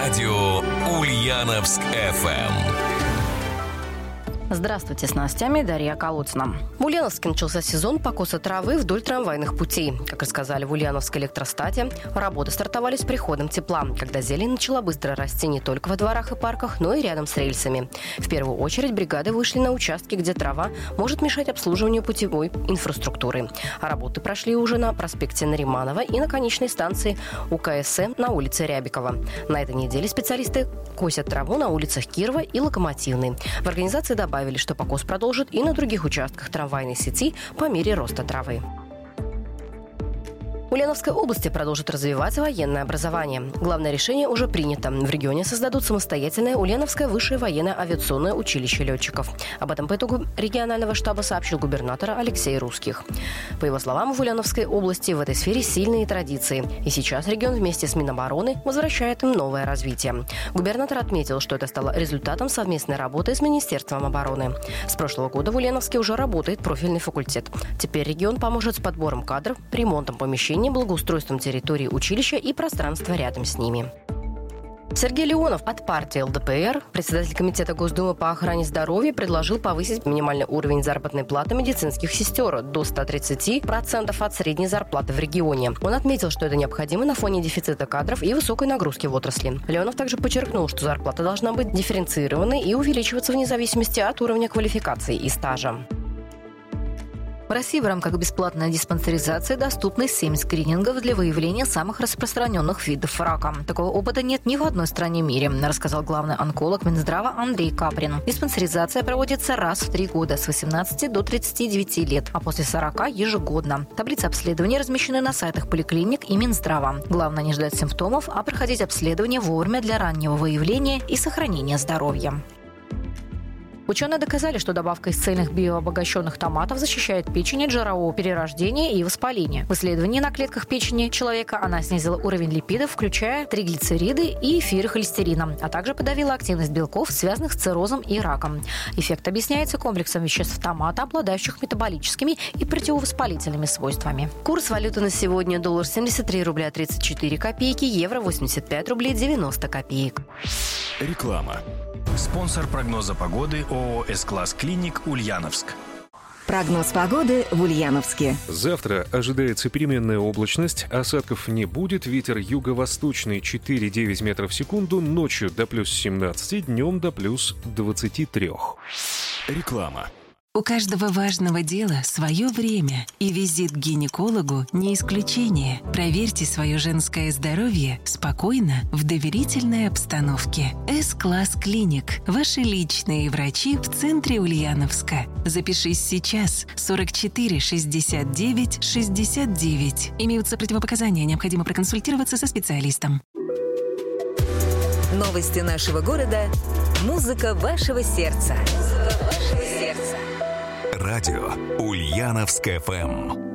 Радио Ульяновск FM. Здравствуйте, с новостями Дарья Колодцина. В Ульяновске начался сезон покоса травы вдоль трамвайных путей. Как рассказали в Ульяновской электростате, работы стартовали с приходом тепла, когда зелень начала быстро расти не только во дворах и парках, но и рядом с рельсами. В первую очередь бригады вышли на участки, где трава может мешать обслуживанию путевой инфраструктуры. А работы прошли уже на проспекте Нариманова и на конечной станции УКСМ на улице Рябикова. На этой неделе специалисты косят траву на улицах Кирова и Локомотивной. В организации добавили, что покос продолжит и на других участках трамвайной сети по мере роста травы. В Ульяновской области продолжит развиваться военное образование. Главное решение уже принято. В регионе создадут самостоятельное Ульяновское высшее военно-авиационное училище летчиков. Об этом по итогу регионального штаба сообщил губернатор Алексей Русских. По его словам, в Ульяновской области в этой сфере сильные традиции. И сейчас регион вместе с Минобороны возвращает им новое развитие. Губернатор отметил, что это стало результатом совместной работы с Министерством обороны. С прошлого года в Ульяновске уже работает профильный факультет. Теперь регион поможет с подбором кадров, ремонтом помещений, благоустройством территории училища и пространства рядом с ними. Сергей Леонов от партии ЛДПР, председатель комитета Госдумы по охране здоровья, предложил повысить минимальный уровень заработной платы медицинских сестер до 130% от средней зарплаты в регионе. Он отметил, что это необходимо на фоне дефицита кадров и высокой нагрузки в отрасли. Леонов также подчеркнул, что зарплата должна быть дифференцированной и увеличиваться вне зависимости от уровня квалификации и стажа. В России в рамках бесплатной диспансеризации доступны 7 скринингов для выявления самых распространенных видов рака. Такого опыта нет ни в одной стране мира, рассказал главный онколог Минздрава Андрей Каприн. Диспансеризация проводится раз в 3 года с 18 до 39 лет, а после 40 ежегодно. Таблицы обследования размещены на сайтах поликлиник и Минздрава. Главное не ждать симптомов, а проходить обследование вовремя для раннего выявления и сохранения здоровья. Ученые доказали, что добавка из цельных биообогащенных томатов защищает печень от жирового перерождения и воспаления. В исследовании на клетках печени человека она снизила уровень липидов, включая триглицериды и эфиры холестерина, а также подавила активность белков, связанных с циррозом и раком. Эффект объясняется комплексом веществ томата, обладающих метаболическими и противовоспалительными свойствами. Курс валюты на сегодня: доллар 73 рубля 34 копейки, евро 85 рублей 90 копеек. Реклама. Спонсор прогноза погоды ООО «С-класс Клиник» Ульяновск. Прогноз погоды в Ульяновске. Завтра ожидается переменная облачность, осадков не будет, ветер юго-восточный 4-9 метров в секунду, ночью до плюс 17, днем до плюс 23. Реклама. У каждого важного дела свое время, и визит к гинекологу не исключение. Проверьте свое женское здоровье спокойно, в доверительной обстановке. С-класс Клиник. Ваши личные врачи в центре Ульяновска. Запишись сейчас. 44 69 69. Имеются противопоказания, необходимо проконсультироваться со специалистом. Новости нашего города. Музыка вашего сердца. Радио Ульяновск FM.